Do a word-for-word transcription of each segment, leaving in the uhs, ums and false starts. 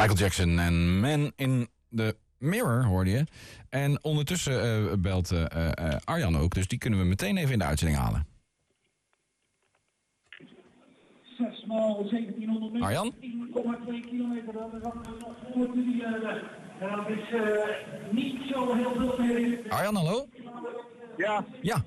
Michael Jackson en Man in the Mirror hoorde je. En ondertussen uh, belt uh, uh, Arjan ook, dus die kunnen we meteen even in de uitzending halen. zes maal zeventienhonderd meter. Arjan? tien komma twee kilometer. Dan gaan we nog voor die uh, dat is uh, niet zo heel veel meer. Arjan, hallo? Ja. Ja.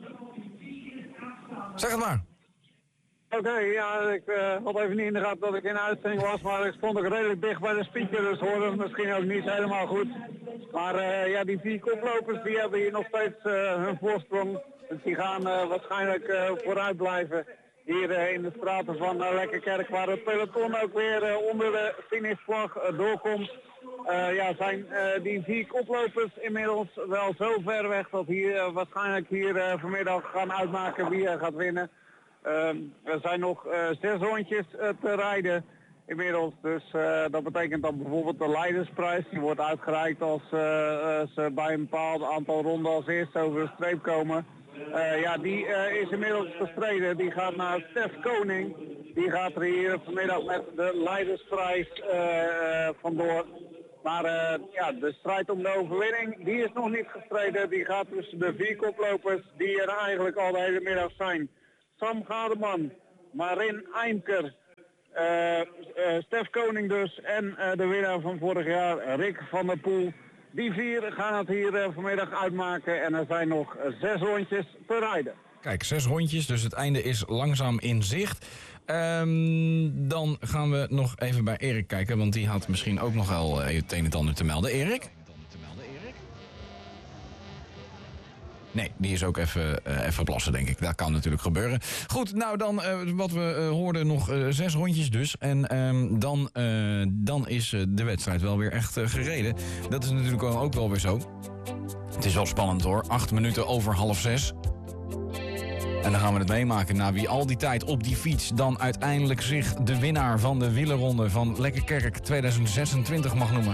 Zeg het maar. Oké, okay, ja, ik uh, had even niet in de gaten dat ik in de uitzending was, maar ik stond ook redelijk dicht bij de speaker, dus hoorde het misschien ook niet helemaal goed. Maar uh, ja, die vier koplopers die hebben hier nog steeds uh, hun voorsprong. Dus die gaan uh, waarschijnlijk uh, vooruit blijven hier uh, in de straten van uh, Lekkerkerk, waar het peloton ook weer uh, onder de finishvlag uh, doorkomt. Uh, ja, zijn uh, die vier koplopers inmiddels wel zo ver weg dat hier uh, waarschijnlijk hier uh, vanmiddag gaan uitmaken wie uh, gaat winnen. Uh, er zijn nog uh, zes rondjes uh, te rijden inmiddels, dus uh, dat betekent dat bijvoorbeeld de leidersprijs, die wordt uitgereikt als uh, uh, ze bij een bepaald aantal ronden als eerste over de streep komen. Uh, ja, die uh, is inmiddels gestreden, die gaat naar Stef Koning, die gaat er hier vanmiddag met de leidersprijs uh, uh, vandoor. Maar uh, ja, de strijd om de overwinning, die is nog niet gestreden, die gaat tussen de vier koplopers die er eigenlijk al de hele middag zijn. Sam Gademan, Marin Eimker, uh, uh, Stef Koning dus en uh, de winnaar van vorig jaar, Rick van der Poel. Die vier gaan het hier uh, vanmiddag uitmaken en er zijn nog uh, zes rondjes te rijden. Kijk, zes rondjes, dus het einde is langzaam in zicht. Um, dan gaan we nog even bij Erik kijken, want die had misschien ook nog wel uh, het een en het ander te melden. Erik? Nee, die is ook even, uh, even plassen, denk ik. Dat kan natuurlijk gebeuren. Goed, nou dan, uh, wat we uh, hoorden, nog uh, zes rondjes dus. En um, dan, uh, dan is uh, de wedstrijd wel weer echt uh, gereden. Dat is natuurlijk ook wel weer zo. Het is wel spannend hoor. Acht minuten over half zes. En dan gaan we het meemaken naar wie al die tijd op die fiets dan uiteindelijk zich de winnaar van de wielerronde van Lekkerkerk tweeduizend zesentwintig mag noemen.